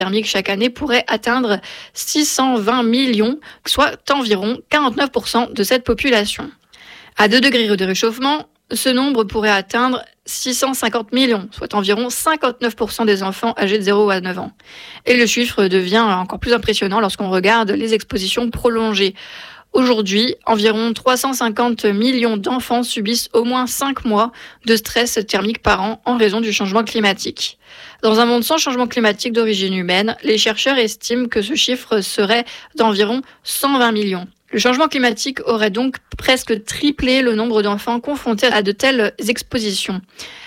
thermique chaque année pourrait atteindre 620 millions, soit environ 49% de cette population. À 2 degrés de réchauffement, ce nombre pourrait atteindre 650 millions, soit environ 59% des enfants âgés de 0 à 9 ans. Et le chiffre devient encore plus impressionnant lorsqu'on regarde les expositions prolongées. Aujourd'hui, environ 350 millions d'enfants subissent au moins 5 mois de stress thermique par an en raison du changement climatique. Dans un monde sans changement climatique d'origine humaine, les chercheurs estiment que ce chiffre serait d'environ 120 millions. Le changement climatique aurait donc presque triplé le nombre d'enfants confrontés à de telles expositions.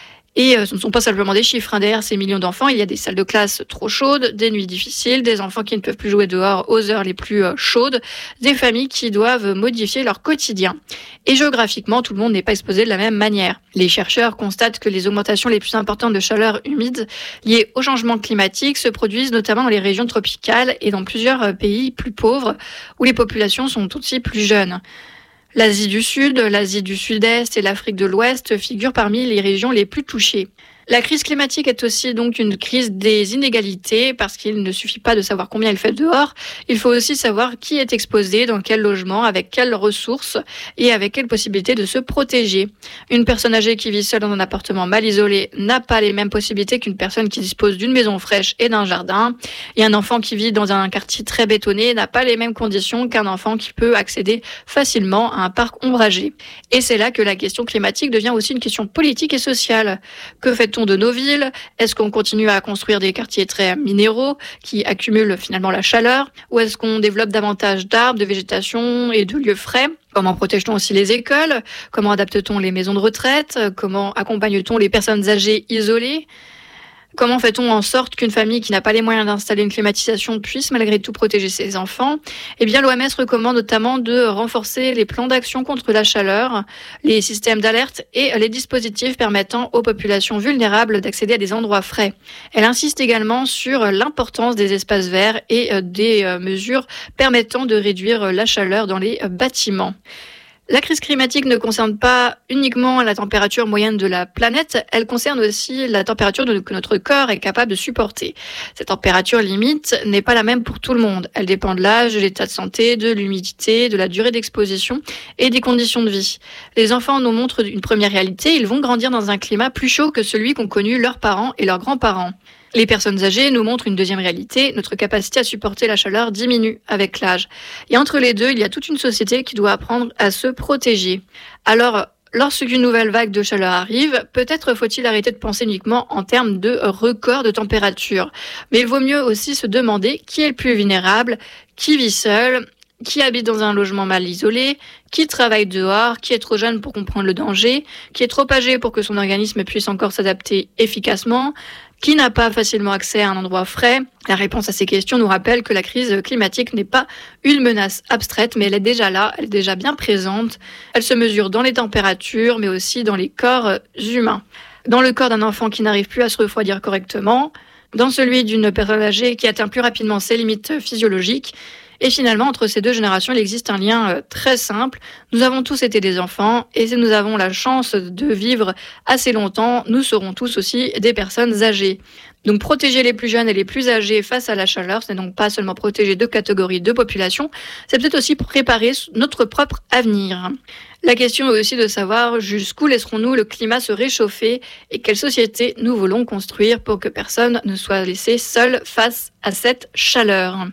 Et ce ne sont pas simplement des chiffres. Derrière ces millions d'enfants, il y a des salles de classe trop chaudes, des nuits difficiles, des enfants qui ne peuvent plus jouer dehors aux heures les plus chaudes, des familles qui doivent modifier leur quotidien. Et géographiquement, tout le monde n'est pas exposé de la même manière. Les chercheurs constatent que les augmentations les plus importantes de chaleur humide liées au changement climatique se produisent notamment dans les régions tropicales et dans plusieurs pays plus pauvres où les populations sont aussi plus jeunes. L'Asie du Sud, l'Asie du Sud-Est et l'Afrique de l'Ouest figurent parmi les régions les plus touchées. La crise climatique est aussi donc une crise des inégalités parce qu'il ne suffit pas de savoir combien il fait dehors, il faut aussi savoir qui est exposé, dans quel logement, avec quelles ressources et avec quelles possibilités de se protéger. Une personne âgée qui vit seule dans un appartement mal isolé n'a pas les mêmes possibilités qu'une personne qui dispose d'une maison fraîche et d'un jardin. Et un enfant qui vit dans un quartier très bétonné n'a pas les mêmes conditions qu'un enfant qui peut accéder facilement à un parc ombragé. Et c'est là que la question climatique devient aussi une question politique et sociale. Que fait-on de nos villes? Est-ce qu'on continue à construire des quartiers très minéraux qui accumulent finalement la chaleur? Ou est-ce qu'on développe davantage d'arbres, de végétation et de lieux frais? Comment protège-t-on aussi les écoles? Comment adapte-t-on les maisons de retraite? Comment accompagne-t-on les personnes âgées isolées? Comment fait-on en sorte qu'une famille qui n'a pas les moyens d'installer une climatisation puisse malgré tout protéger ses enfants? Eh bien, l'OMS recommande notamment de renforcer les plans d'action contre la chaleur, les systèmes d'alerte et les dispositifs permettant aux populations vulnérables d'accéder à des endroits frais. Elle insiste également sur l'importance des espaces verts et des mesures permettant de réduire la chaleur dans les bâtiments. La crise climatique ne concerne pas uniquement la température moyenne de la planète, elle concerne aussi la température que notre corps est capable de supporter. Cette température limite n'est pas la même pour tout le monde. Elle dépend de l'âge, de l'état de santé, de l'humidité, de la durée d'exposition et des conditions de vie. Les enfants nous montrent une première réalité, ils vont grandir dans un climat plus chaud que celui qu'ont connu leurs parents et leurs grands-parents. Les personnes âgées nous montrent une deuxième réalité, notre capacité à supporter la chaleur diminue avec l'âge. Et entre les deux, il y a toute une société qui doit apprendre à se protéger. Alors, lorsqu'une nouvelle vague de chaleur arrive, peut-être faut-il arrêter de penser uniquement en termes de record de température. Mais il vaut mieux aussi se demander qui est le plus vulnérable, qui vit seul, qui habite dans un logement mal isolé, qui travaille dehors, qui est trop jeune pour comprendre le danger, qui est trop âgé pour que son organisme puisse encore s'adapter efficacement, qui n'a pas facilement accès à un endroit frais. La réponse à ces questions nous rappelle que la crise climatique n'est pas une menace abstraite, mais elle est déjà là, elle est déjà bien présente. Elle se mesure dans les températures, mais aussi dans les corps humains. Dans le corps d'un enfant qui n'arrive plus à se refroidir correctement, dans celui d'une personne âgée qui atteint plus rapidement ses limites physiologiques. Et finalement, entre ces deux générations, il existe un lien très simple. Nous avons tous été des enfants et si nous avons la chance de vivre assez longtemps, nous serons tous aussi des personnes âgées. Donc protéger les plus jeunes et les plus âgés face à la chaleur, ce n'est donc pas seulement protéger deux catégories de population, c'est peut-être aussi préparer notre propre avenir. La question est aussi de savoir jusqu'où laisserons-nous le climat se réchauffer et quelle société nous voulons construire pour que personne ne soit laissé seul face à cette chaleur.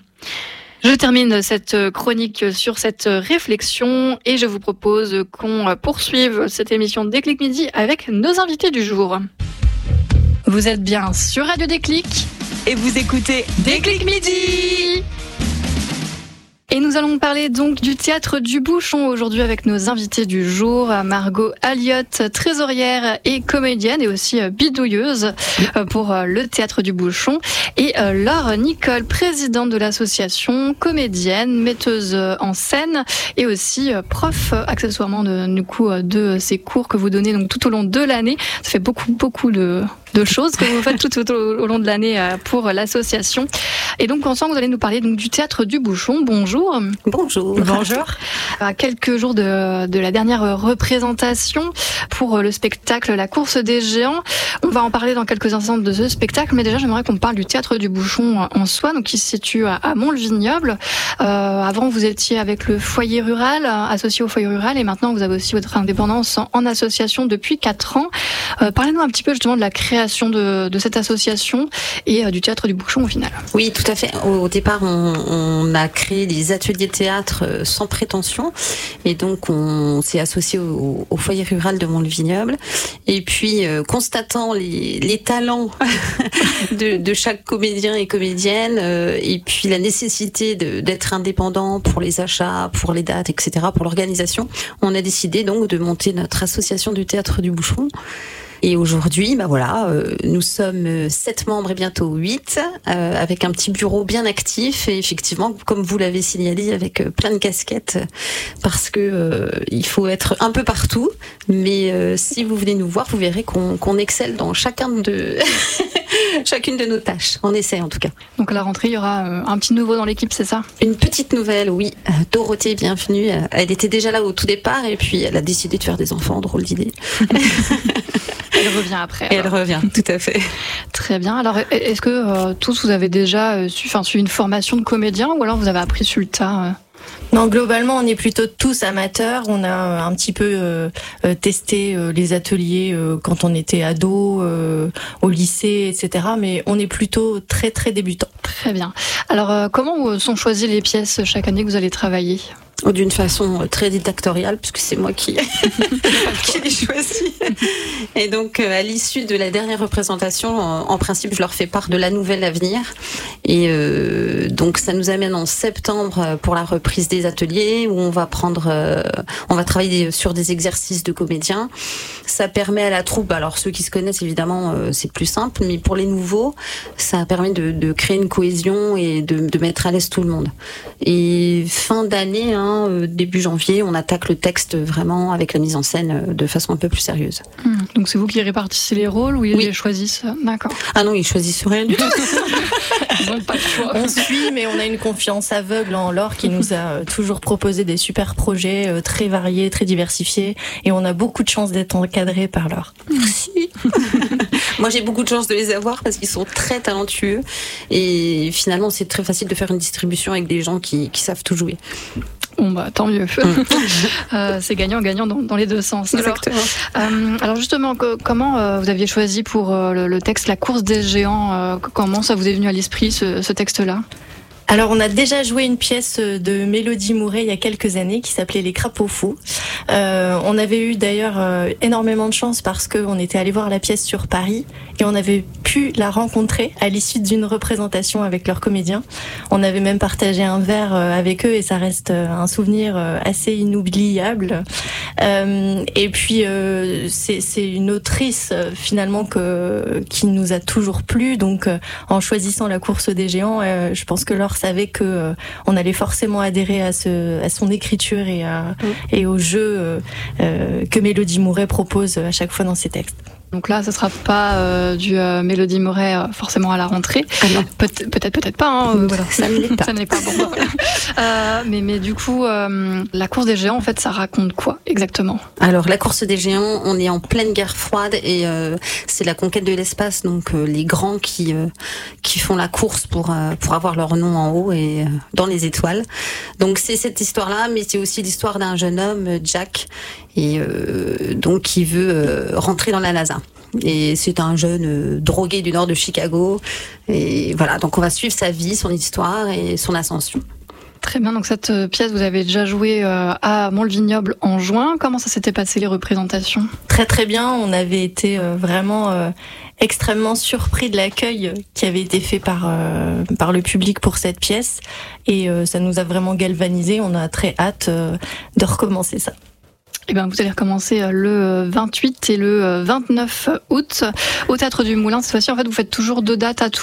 Je termine cette chronique sur cette réflexion et je vous propose qu'on poursuive cette émission Déclic Midi avec nos invités du jour. Vous êtes bien sur Radio Déclic et vous écoutez Déclic Midi. Et nous allons parler donc du Théâtre du Bouchon aujourd'hui avec nos invités du jour, Margot Alliot, trésorière et comédienne et aussi bidouilleuse pour le Théâtre du Bouchon, et Laure Nicole, présidente de l'association, comédienne, metteuse en scène et aussi prof accessoirement de ces cours que vous donnez donc tout au long de l'année. Ça fait beaucoup de de choses que vous faites tout au long de l'année pour l'association. Et donc ensemble, vous allez nous parler donc du Théâtre du Bouchon. Bonjour. Bonjour. Bonjour. À quelques jours de la dernière représentation pour le spectacle La Course des Géants. On va en parler dans quelques instants de ce spectacle, mais déjà j'aimerais qu'on parle du Théâtre du Bouchon en soi, donc qui se situe à Mont-le-Vignoble. Avant, vous étiez avec le foyer rural, associé au foyer rural, et maintenant vous avez aussi votre indépendance en association depuis 4 ans. Parlez-nous un petit peu justement de la création de cette association et du Théâtre du Bouchon au final. Oui, tout à fait. Au départ, on a créé des ateliers de théâtre sans prétention, et donc on s'est associé au foyer rural de Mont-le-Vignoble. Et puis, constatant les talents de chaque comédien et comédienne, et puis la nécessité d'être indépendant pour les achats, pour les dates, etc., pour l'organisation, on a décidé donc de monter notre association du Théâtre du Bouchon. Et aujourd'hui, nous sommes 7 membres et bientôt 8, avec un petit bureau bien actif et effectivement, comme vous l'avez signalé, avec plein de casquettes, parce que il faut être un peu partout. Mais si vous venez nous voir, vous verrez qu'on excelle dans chacune de nos tâches. On essaie en tout cas. Donc à la rentrée, il y aura un petit nouveau dans l'équipe, c'est ça ? Une petite nouvelle, oui. Dorothée, bienvenue. Elle était déjà là au tout départ et puis elle a décidé de faire des enfants. Drôle d'idée. Elle revient après. Elle revient, tout à fait. Très bien. Alors, est-ce que tous vous avez déjà suivi une formation de comédien ou alors vous avez appris sur le tas Non, globalement, on est plutôt tous amateurs. On a un petit peu testé les ateliers quand on était ado, au lycée, etc. Mais on est plutôt très, très débutants. Très bien. Alors, comment sont choisies les pièces chaque année que vous allez travailler ? D'une façon très dictatoriale, puisque c'est moi qui les choisis. Et donc, à l'issue de la dernière représentation, en principe, je leur fais part de la nouvelle à venir. Et donc, ça nous amène en septembre pour la reprise des ateliers, où on va travailler sur des exercices de comédiens. Ça permet à la troupe, alors ceux qui se connaissent, évidemment, c'est plus simple, mais pour les nouveaux, ça permet de créer une cohésion et de mettre à l'aise tout le monde. Et fin d'année, début janvier, on attaque le texte vraiment avec la mise en scène de façon un peu plus sérieuse. Donc c'est vous qui répartissez les rôles ou ils les choisissent ? D'accord. Ah non, ils choisissent rien du tout. Ils n'ont pas le choix. On suit, mais on a une confiance aveugle en Laure qui nous a toujours proposé des super projets très variés, très diversifiés, et on a beaucoup de chance d'être encadrés par Laure. Merci. Moi, j'ai beaucoup de chance de les avoir parce qu'ils sont très talentueux et finalement, c'est très facile de faire une distribution avec des gens qui savent tout jouer. Bon tant mieux. C'est gagnant-gagnant dans les deux sens. Exactement. Alors justement, comment vous aviez choisi pour le texte La Course des Géants comment ça vous est venu à l'esprit ce texte-là ? Alors, on a déjà joué une pièce de Mélodie Mouret il y a quelques années qui s'appelait Les Crapauds Fous. On avait eu d'ailleurs énormément de chance parce qu'on était allé voir la pièce sur Paris et on avait pu la rencontrer à l'issue d'une représentation avec leurs comédiens. On avait même partagé un verre avec eux et ça reste un souvenir assez inoubliable. Et puis, c'est une autrice finalement qui nous a toujours plu. Donc, en choisissant La Course des Géants, je pense que Laure savait que on allait forcément adhérer à son écriture et au jeu que Mélodie Mouret propose à chaque fois dans ses textes. Donc là, ça sera pas du Mélodie Mouret forcément à la rentrée. Ah non. Peut-être pas. Voilà, ça ne l'est pas. Ça n'est pas bon. Voilà. Mais du coup, La Course des Géants, en fait, ça raconte quoi exactement ? Alors, La Course des Géants, on est en pleine guerre froide et c'est la conquête de l'espace. Donc, les grands qui font la course pour avoir leur nom en haut et dans les étoiles. Donc, c'est cette histoire-là, mais c'est aussi l'histoire d'un jeune homme, Jack, et donc qui veut rentrer dans la NASA. Et c'est un jeune drogué du nord de Chicago. Et voilà, donc on va suivre sa vie, son histoire et son ascension. Très bien, donc cette pièce, vous avez déjà joué à Mont-le-Vignoble en juin. Comment ça s'était passé les représentations ? Très très bien, on avait été vraiment extrêmement surpris de l'accueil qui avait été fait par le public pour cette pièce. Et ça nous a vraiment galvanisé, on a très hâte de recommencer ça. Eh ben, vous allez recommencer le 28 et le 29 août au Théâtre du Moulin. Cette fois-ci, en fait, vous faites toujours 2 dates à Toul aussi ?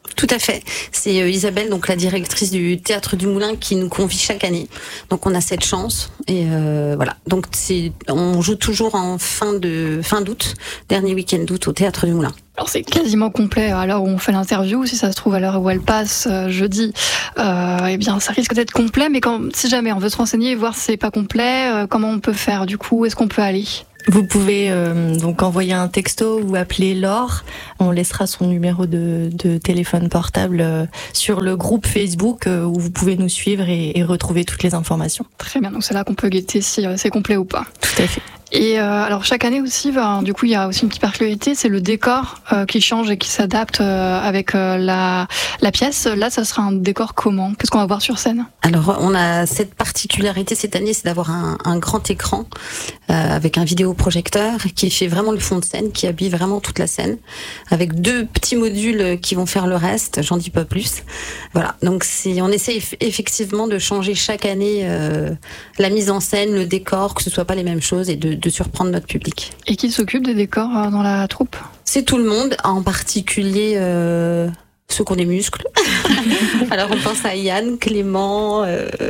Tout à fait. C'est Isabelle, donc la directrice du Théâtre du Moulin, qui nous convie chaque année. Donc on a cette chance et voilà. Donc on joue toujours en fin d'août, dernier week-end d'août au Théâtre du Moulin. Alors c'est quasiment complet à l'heure où on fait l'interview. Si ça se trouve à l'heure où elle passe jeudi, eh bien ça risque d'être complet. Mais si jamais on veut se renseigner et voir si c'est pas complet, comment on peut faire du coup? Où est-ce qu'on peut aller? Vous pouvez donc envoyer un texto ou appeler Laure. On laissera son numéro de téléphone portable sur le groupe Facebook où vous pouvez nous suivre et retrouver toutes les informations. Très bien, donc c'est là qu'on peut guetter si c'est complet ou pas. Tout à fait. Et alors chaque année aussi, du coup, il y a aussi une petite particularité, c'est le décor qui change et qui s'adapte avec la pièce. Là, ça sera un décor comment? Qu'est-ce qu'on va voir sur scène? Alors, on a cette particularité cette année, c'est d'avoir un grand écran avec un vidéoprojecteur qui fait vraiment le fond de scène, qui habille vraiment toute la scène, avec 2 petits modules qui vont faire le reste. J'en dis pas plus. Voilà. Donc, on essaie effectivement de changer chaque année la mise en scène, le décor, que ce soit pas les mêmes choses et de surprendre notre public. Et qui s'occupe des décors dans la troupe? C'est tout le monde, en particulier ceux qui ont des muscles. Alors on pense à Yann, Clément,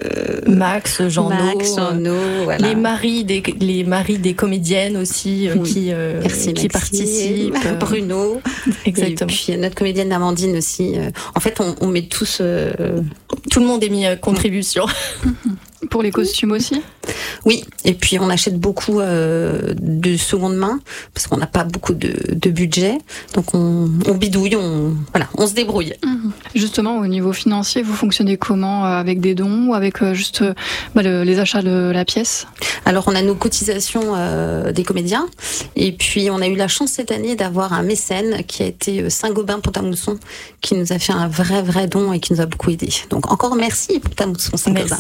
Max, Jeannot, voilà. les maris des comédiennes aussi qui participent. Bruno. Exactement. Et puis notre comédienne Amandine aussi. En fait, on met tous. Tout le monde est mis à contribution. Pour les costumes aussi? Oui, et puis on achète beaucoup de seconde main parce qu'on n'a pas beaucoup de budget, donc on bidouille, on se débrouille. Justement, au niveau financier, vous fonctionnez comment? Avec des dons ou avec juste les achats de la pièce? Alors on a nos cotisations des comédiens, et puis on a eu la chance cette année d'avoir un mécène qui a été Saint-Gobain-Pont-à-Mousson, qui nous a fait un vrai don et qui nous a beaucoup aidé. Donc encore merci Pont-à-Mousson, Saint-Gobain.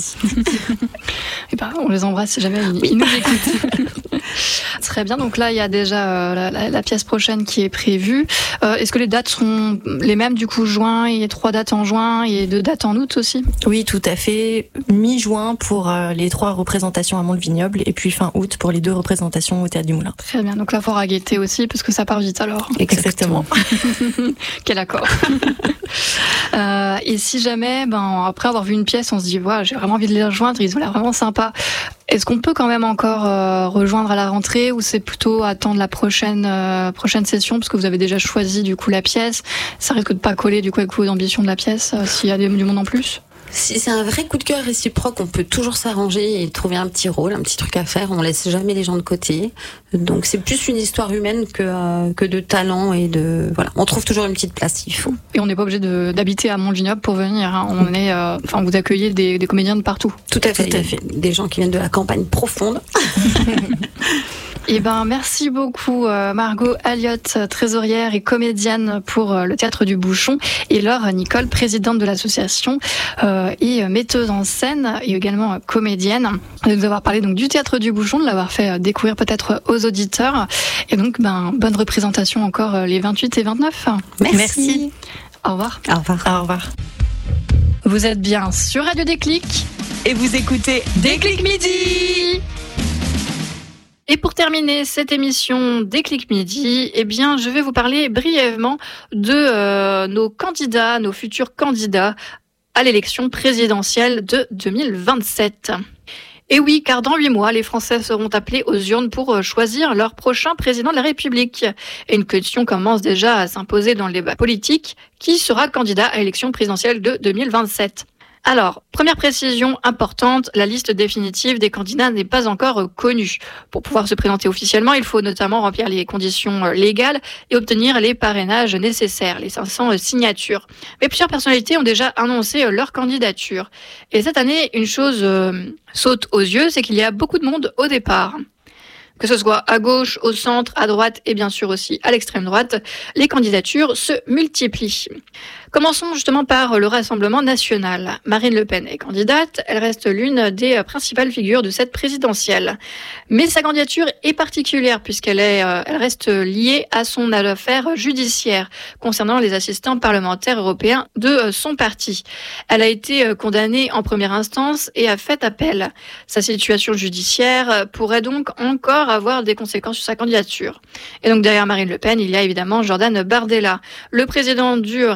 Et on les embrasse si jamais ils nous écoutent. Très bien, donc là il y a déjà la pièce prochaine qui est prévue. Est-ce que les dates sont les mêmes du coup? Juin, il y a 3 dates en juin et 2 dates en août aussi? Oui, tout à fait. Mi-juin pour les 3 représentations à Mont-le-Vignoble et puis fin août pour les 2 représentations au Théâtre du Moulin. Très bien, donc là fort à guetter aussi parce que ça part vite alors. Exactement. Quel accord. Et si jamais, après avoir vu une pièce, on se dit voilà, j'ai vraiment envie de les rejoindre, ils ont l'air vraiment sympas. Est-ce qu'on peut quand même encore rejoindre à la rentrée ou c'est plutôt attendre la prochaine session parce que vous avez déjà choisi du coup la pièce? Ça risque de pas coller du coup avec vos ambitions de la pièce s'il y a du monde en plus? Si c'est un vrai coup de cœur réciproque, on peut toujours s'arranger et trouver un petit rôle, un petit truc à faire. On laisse jamais les gens de côté. Donc c'est plus une histoire humaine que de talent et de voilà. On trouve toujours une petite place s'il faut. Et on n'est pas obligé d'habiter à Mont-le-Vignoble pour venir. Hein. On est, vous accueillez des comédiens de partout. Tout à fait. Des gens qui viennent de la campagne profonde. Merci beaucoup Margot Alliott, trésorière et comédienne pour le Théâtre du Bouchon, et Laure Nicole, présidente de l'association et metteuse en scène et également comédienne, de nous avoir parlé donc du Théâtre du Bouchon, de l'avoir fait découvrir peut-être aux auditeurs, et donc bonne représentation encore les 28 et 29. Merci. Au revoir. Au revoir. Au revoir. Vous êtes bien sur Radio Déclic et vous écoutez Déclic Midi. Et pour terminer cette émission Déclic Midi, je vais vous parler brièvement de nos futurs candidats à l'élection présidentielle de 2027. Et oui, car dans 8 mois, les Français seront appelés aux urnes pour choisir leur prochain président de la République. Et une question commence déjà à s'imposer dans le débat politique. Qui sera candidat à l'élection présidentielle de 2027 ? Alors, première précision importante, la liste définitive des candidats n'est pas encore connue. Pour pouvoir se présenter officiellement, il faut notamment remplir les conditions légales et obtenir les parrainages nécessaires, les 500 signatures. Mais plusieurs personnalités ont déjà annoncé leur candidature. Et cette année, une chose saute aux yeux, c'est qu'il y a beaucoup de monde au départ. Que ce soit à gauche, au centre, à droite et bien sûr aussi à l'extrême droite, les candidatures se multiplient. Commençons justement par le Rassemblement national. Marine Le Pen est candidate, elle reste l'une des principales figures de cette présidentielle. Mais sa candidature est particulière puisqu'elle reste liée à son affaire judiciaire concernant les assistants parlementaires européens de son parti. Elle a été condamnée en première instance et a fait appel. Sa situation judiciaire pourrait donc encore avoir des conséquences sur sa candidature. Et donc derrière Marine Le Pen, il y a évidemment Jordan Bardella, le président du Rassemblement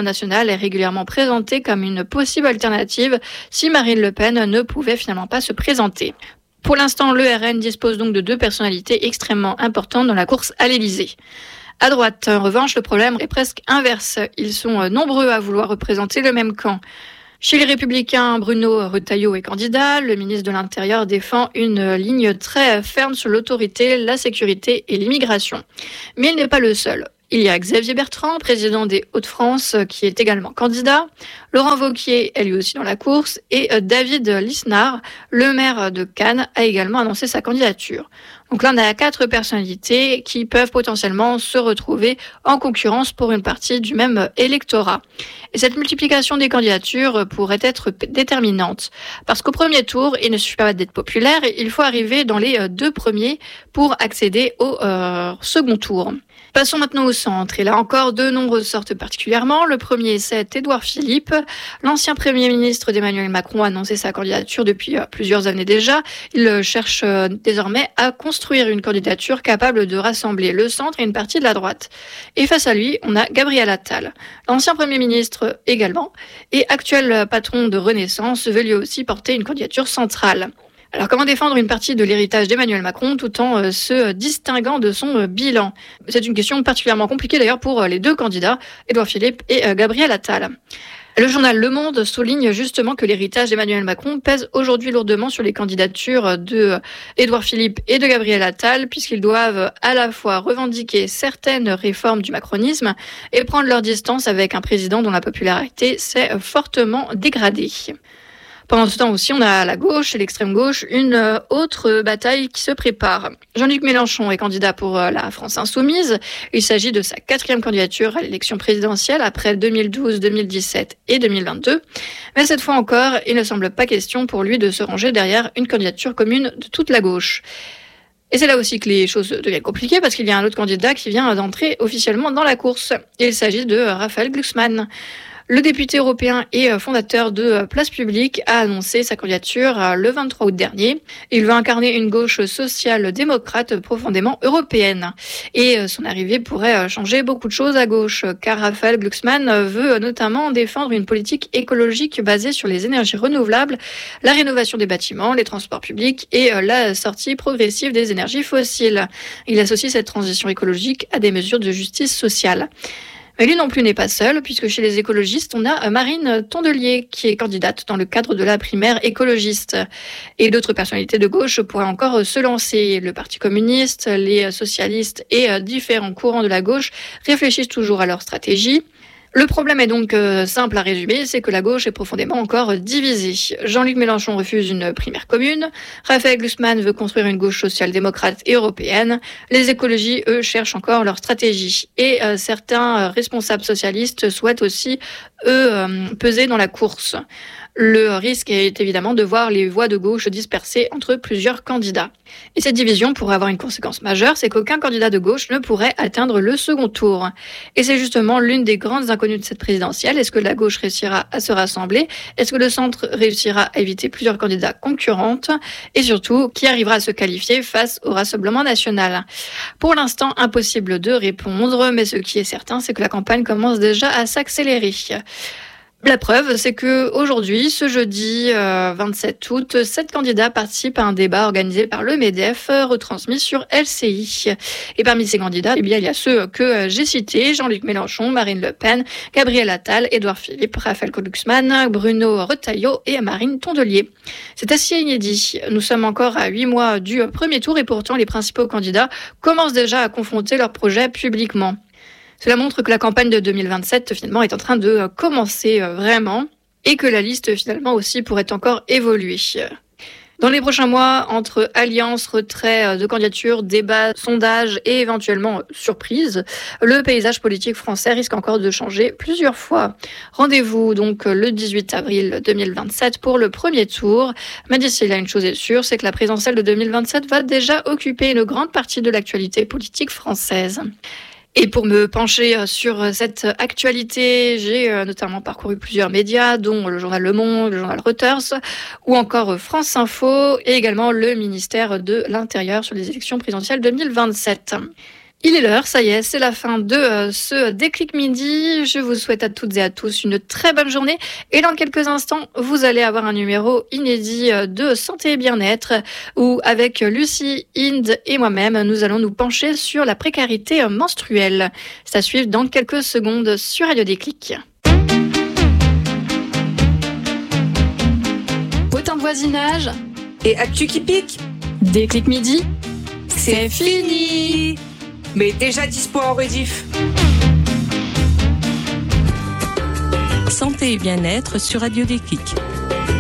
Rassemblement national est régulièrement présenté comme une possible alternative si Marine Le Pen ne pouvait finalement pas se présenter. Pour l'instant, le RN dispose donc de 2 personnalités extrêmement importantes dans la course à l'Élysée. À droite, en revanche, le problème est presque inverse. Ils sont nombreux à vouloir représenter le même camp. Chez les Républicains, Bruno Retailleau est candidat. Le ministre de l'Intérieur défend une ligne très ferme sur l'autorité, la sécurité et l'immigration. Mais il n'est pas le seul. Il y a Xavier Bertrand, président des Hauts-de-France, qui est également candidat. Laurent Wauquiez est lui aussi dans la course. Et David Lisnard, le maire de Cannes, a également annoncé sa candidature. Donc là, on a 4 personnalités qui peuvent potentiellement se retrouver en concurrence pour une partie du même électorat. Et cette multiplication des candidatures pourrait être déterminante. Parce qu'au premier tour, il ne suffit pas d'être populaire, il faut arriver dans les 2 premiers pour accéder au second tour. Passons maintenant au centre. Et là encore, 2 noms ressortent particulièrement. Le premier, c'est Édouard Philippe. L'ancien Premier ministre d'Emmanuel Macron a annoncé sa candidature depuis plusieurs années déjà. Il cherche désormais à construire une candidature capable de rassembler le centre et une partie de la droite. Et face à lui, on a Gabriel Attal. L'ancien Premier ministre également, et actuel patron de Renaissance, veut lui aussi porter une candidature centrale. Alors comment défendre une partie de l'héritage d'Emmanuel Macron tout en se distinguant de son bilan ? C'est une question particulièrement compliquée d'ailleurs pour les 2 candidats, Édouard Philippe et Gabriel Attal. Le journal Le Monde souligne justement que l'héritage d'Emmanuel Macron pèse aujourd'hui lourdement sur les candidatures de Édouard Philippe et de Gabriel Attal, puisqu'ils doivent à la fois revendiquer certaines réformes du macronisme et prendre leur distance avec un président dont la popularité s'est fortement dégradée. Pendant ce temps aussi, on a à la gauche et l'extrême gauche une autre bataille qui se prépare. Jean-Luc Mélenchon est candidat pour la France Insoumise. Il s'agit de sa 4e candidature à l'élection présidentielle après 2012, 2017 et 2022. Mais cette fois encore, il ne semble pas question pour lui de se ranger derrière une candidature commune de toute la gauche. Et c'est là aussi que les choses deviennent compliquées parce qu'il y a un autre candidat qui vient d'entrer officiellement dans la course. Il s'agit de Raphaël Glucksmann. Le député européen et fondateur de Place Publique a annoncé sa candidature le 23 août dernier. Il veut incarner une gauche social-démocrate profondément européenne. Et son arrivée pourrait changer beaucoup de choses à gauche, car Raphaël Glucksmann veut notamment défendre une politique écologique basée sur les énergies renouvelables, la rénovation des bâtiments, les transports publics et la sortie progressive des énergies fossiles. Il associe cette transition écologique à des mesures de justice sociale. Mais lui non plus n'est pas seul, puisque chez les écologistes, on a Marine Tondelier, qui est candidate dans le cadre de la primaire écologiste. Et d'autres personnalités de gauche pourraient encore se lancer. Le Parti communiste, les socialistes et différents courants de la gauche réfléchissent toujours à leur stratégie. Le problème est donc simple à résumer, c'est que la gauche est profondément encore divisée. Jean-Luc Mélenchon refuse une primaire commune, Raphaël Glucksmann veut construire une gauche social-démocrate et européenne, les écologies, eux, cherchent encore leur stratégie. Et certains responsables socialistes souhaitent aussi, eux, peser dans la course. Le risque est évidemment de voir les voix de gauche dispersées entre plusieurs candidats. Et cette division pourrait avoir une conséquence majeure, c'est qu'aucun candidat de gauche ne pourrait atteindre le second tour. Et c'est justement l'une des grandes inconnues de cette présidentielle. Est-ce que la gauche réussira à se rassembler ? Est-ce que le centre réussira à éviter plusieurs candidats concurrentes ? Et surtout, qui arrivera à se qualifier face au Rassemblement national ? Pour l'instant, impossible de répondre, mais ce qui est certain, c'est que la campagne commence déjà à s'accélérer. La preuve, c'est que aujourd'hui, ce jeudi 27 août, 7 candidats participent à un débat organisé par le MEDEF, retransmis sur LCI. Et parmi ces candidats, il y a ceux que j'ai cités, Jean-Luc Mélenchon, Marine Le Pen, Gabriel Attal, Édouard Philippe, Raphaël Glucksmann, Bruno Retailleau et Marine Tondelier. C'est assez inédit. Nous sommes encore à 8 mois du premier tour et pourtant les principaux candidats commencent déjà à confronter leurs projets publiquement. Cela montre que la campagne de 2027 finalement est en train de commencer vraiment et que la liste finalement aussi pourrait encore évoluer. Dans les prochains mois, entre alliances, retrait de candidatures, débats, sondages et éventuellement surprises, le paysage politique français risque encore de changer plusieurs fois. Rendez-vous donc le 18 avril 2027 pour le premier tour. Mais d'ici là, une chose est sûre, c'est que la présidentielle de 2027 va déjà occuper une grande partie de l'actualité politique française. Et pour me pencher sur cette actualité, j'ai notamment parcouru plusieurs médias, dont le journal Le Monde, le journal Reuters, ou encore France Info, et également le ministère de l'Intérieur sur les élections présidentielles 2027. Il est l'heure, ça y est, c'est la fin de ce Déclic Midi. Je vous souhaite à toutes et à tous une très bonne journée. Et dans quelques instants, vous allez avoir un numéro inédit de Santé et Bien-être où, avec Lucie, Inde et moi-même, nous allons nous pencher sur la précarité menstruelle. C'est à suivre dans quelques secondes sur Radio Déclic. Potin de voisinage Et actu qui pique. Déclic Midi, C'est fini. Mais déjà dispo en rediff. Santé et bien-être sur Radio Déclic.